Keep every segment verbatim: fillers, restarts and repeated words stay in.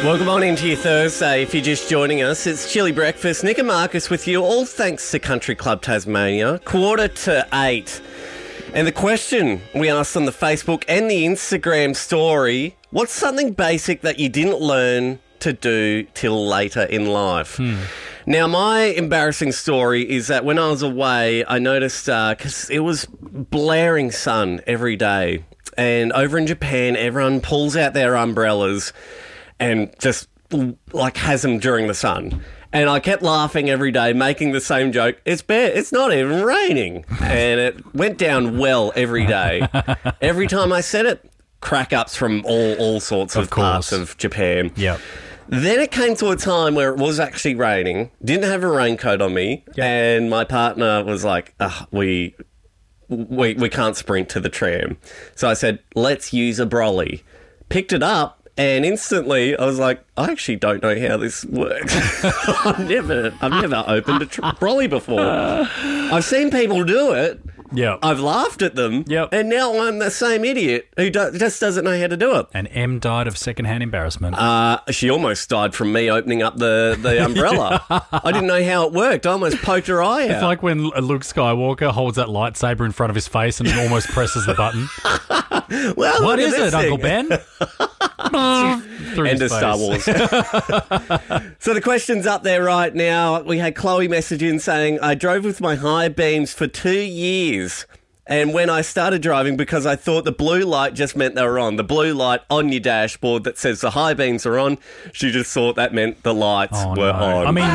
Well, good morning to you Thursday. If you're just joining us, it's Chili Breakfast. Nick and Marcus with you, all thanks to Country Club Tasmania. Quarter to eight. And the question we asked on the Facebook and the Instagram story, what's something basic that you didn't learn to do till later in life? Hmm. Now, my embarrassing story is that when I was away, I noticed, because uh, it was blaring sun every day, and over in Japan, everyone pulls out their umbrellas and just, like, has them during the sun. And I kept laughing every day, making the same joke. It's bad. It's not even raining. And it went down well every day. Every time I said it, crack-ups from all, all sorts of, of parts of Japan. Yep. Then it came to a time where it was actually raining, didn't have a raincoat on me, yep. And my partner was like, oh, we, we, we can't sprint to the tram. So I said, let's use a brolly. Picked it up. And instantly, I was like, I actually don't know how this works. I've never, I've never opened a tr- brolly before. I've seen people do it. Yeah. I've laughed at them. Yep. And now I'm the same idiot who do- just doesn't know how to do it. And Em died of secondhand embarrassment. Uh, she almost died from me opening up the, the umbrella. I didn't know how it worked. I almost poked her eye out. It's like when Luke Skywalker holds that lightsaber in front of his face and almost presses the button. Well, what is it, thing. Uncle Ben? End of Star Wars. So the question's up there right now. We had Chloe message in saying, I drove with my high beams for two years. And when I started driving, because I thought the blue light just meant they were on, the blue light on your dashboard that says the high beams are on, she just thought that meant the lights oh, were no. on. I mean,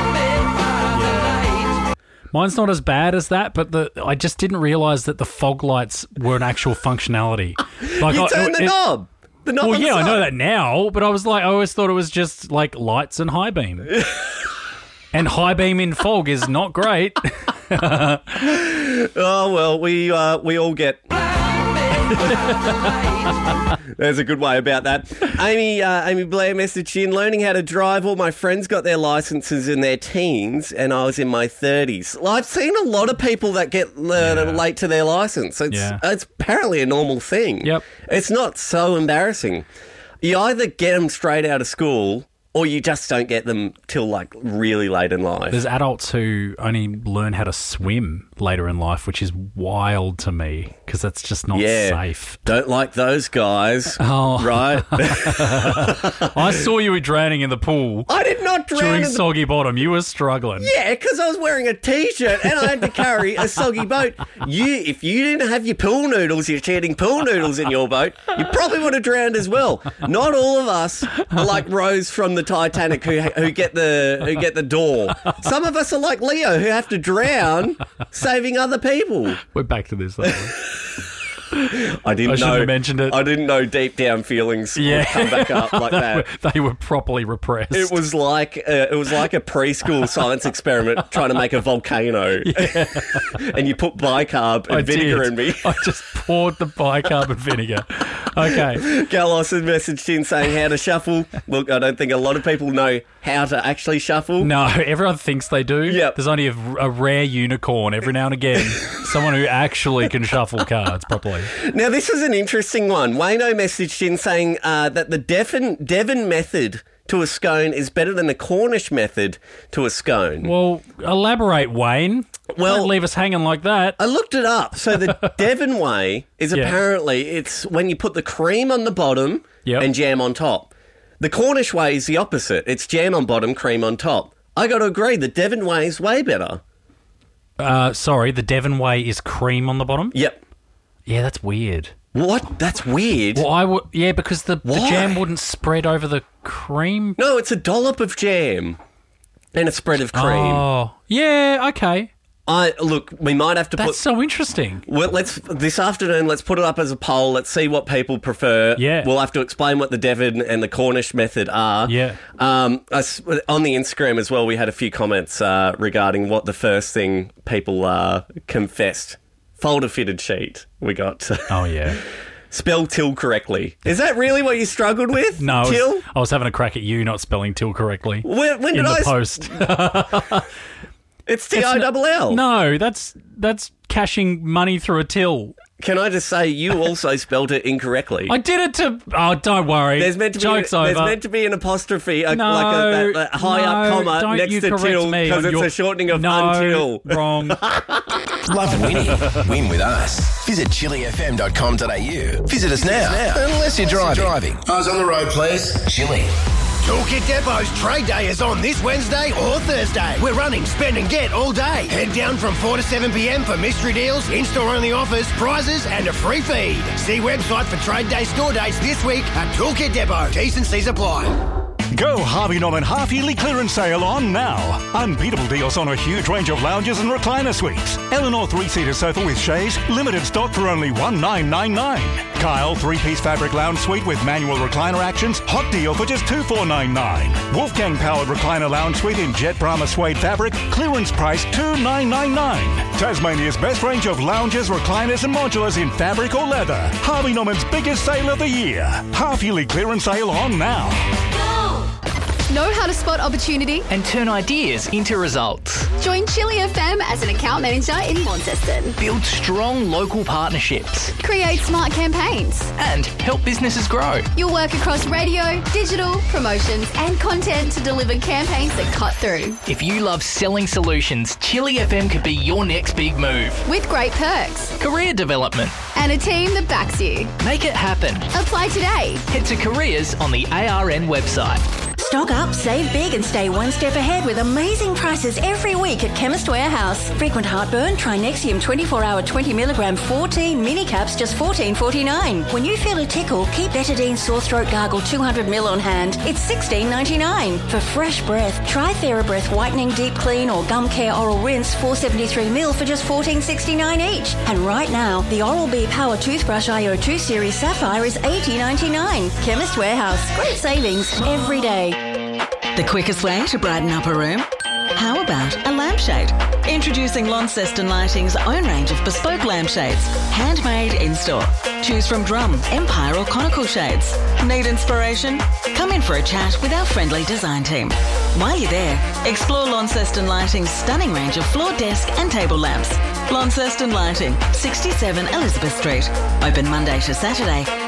mine, mine's not as bad as that, but the I just didn't realise that the fog lights were an actual functionality. Like, you I, turn the it, knob. The knob well, on the yeah, side. I know that now, but I was like, I always thought it was just like lights and high beam. And high beam in fog is not great. Oh, well, we uh, we all get... There's a good way about that. Amy uh, Amy Blair messaged in, learning how to drive. All my friends got their licenses in their teens and I was in my thirties. Well, I've seen a lot of people that get uh, yeah. late to their license. It's, yeah. it's apparently a normal thing. Yep. It's not so embarrassing. You either get them straight out of school or you just don't get them till, like, really late in life. There's adults who only learn how to swim later in life, which is wild to me because that's just not yeah. safe. Don't like those guys, oh. right? I saw you were drowning in the pool. I did not drown During in the... Soggy Bottom. You were struggling. Yeah, because I was wearing a T-shirt and I had to carry a soggy boat. You, if you didn't have your pool noodles, your cheating pool noodles in your boat, you probably would have drowned as well. Not all of us are like Rose from the Titanic who who get the who get the door. Some of us are like Leo who have to drown saving other people. We're back to this though. I didn't I shouldn't know. have mentioned it. I didn't know deep down feelings yeah. would come back up like they that. Were, they were properly repressed. It was like uh, it was like a preschool science experiment trying to make a volcano, yeah. And you put bicarb and I vinegar did. in me. I just poured the bicarb and vinegar. Okay. Galos has messaged in saying how to shuffle. Look, I don't think a lot of people know how to actually shuffle. No, everyone thinks they do. Yep. There's only a, a rare unicorn every now and again. Someone who actually can shuffle cards properly. Now, this is an interesting one. Wayno messaged in saying uh, that the Devon, Devon method to a scone is better than the Cornish method to a scone. Well, elaborate, Wayne. Well, don't leave us hanging like that. I looked it up. So the Devon way is yeah. apparently it's when you put the cream on the bottom yep. and jam on top. The Cornish way is the opposite. It's jam on bottom, cream on top. I got to agree, the Devon way is way better. Uh, sorry, the Devon way is cream on the bottom? Yep. Yeah, that's weird. What? That's weird. Well, I would, yeah, because the, the Why? jam wouldn't spread over the cream. No, it's a dollop of jam and a spread of cream. Oh, yeah, okay. I look. We might have to That's put. so interesting. Well, let's this afternoon. Let's put it up as a poll. Let's see what people prefer. Yeah, we'll have to explain what the Devon and the Cornish method are. Yeah. Um. On the Instagram as well, we had a few comments uh, regarding what the first thing people uh, confessed. Folder fitted sheet. We got. Oh yeah. Spell till correctly. Is that really what you struggled with? No, I was, till. I was having a crack at you not spelling till correctly. When, when in did the I post? It's T I double L. No, that's that's cashing money through a till. Can I just say, you also spelled it incorrectly. I did it to... Oh, don't worry. There's meant to be, Joke's there's over. meant to be an apostrophe, a, No, like a that, that high no, up comma don't next you to correct till, me because on it's your- a shortening of No, until. wrong. Love winning. Win with us. Visit chili f m dot com dot a u. Visit us now. Unless you're driving. Eyes on the road, please. Chili. Toolkit Depot's Trade Day is on this Wednesday or Thursday. We're running Spend and Get all day. Head down from four to seven p m for mystery deals, in-store only offers, prizes and a free feed. See website for Trade Day store dates this week at Toolkit Depot. T's and C's apply. Go Harvey Norman half-yearly clearance sale on now. Unbeatable deals on a huge range of lounges and recliner suites. Eleanor three-seater sofa with chaise, limited stock for only one nine nine nine. Kyle three-piece fabric lounge suite with manual recliner actions, hot deal for just two four nine nine. Wolfgang powered recliner lounge suite in jet Brahma suede fabric, clearance price two nine nine nine. Tasmania's best range of lounges, recliners and modulars in fabric or leather. Harvey Norman's biggest sale of the year. Half-yearly clearance sale on now. Know how to spot opportunity? And turn ideas into results. Join Chili F M as an account manager in Launceston. Build strong local partnerships. Create smart campaigns. And help businesses grow. You'll work across radio, digital, promotions and content to deliver campaigns that cut through. If you love selling solutions, Chili F M could be your next big move. With great perks. Career development. And a team that backs you. Make it happen. Apply today. Head to careers on the A R N website. Stock up, save big and stay one step ahead with amazing prices every week at Chemist Warehouse. Frequent heartburn, try Nexium twenty-four hour twenty milligram fourteen mini caps just fourteen forty-nine. When you feel a tickle, keep Betadine sore throat gargle two hundred milliliters on hand. It's sixteen ninety-nine. For fresh breath, try TheraBreath whitening deep clean or gum care oral rinse four seventy-three milliliters for just fourteen sixty-nine each. And right now, the Oral-B Power Toothbrush I O two Series Sapphire is eighty ninety-nine. Chemist Warehouse. Great savings every day. The quickest way to brighten up a room? How about a lampshade? Introducing Launceston Lighting's own range of bespoke lampshades, handmade in-store. Choose from drum, empire or conical shades. Need inspiration? Come in for a chat with our friendly design team. While you're there, explore Launceston Lighting's stunning range of floor, desk and table lamps. Launceston Lighting, sixty-seven Elizabeth Street. Open Monday to Saturday,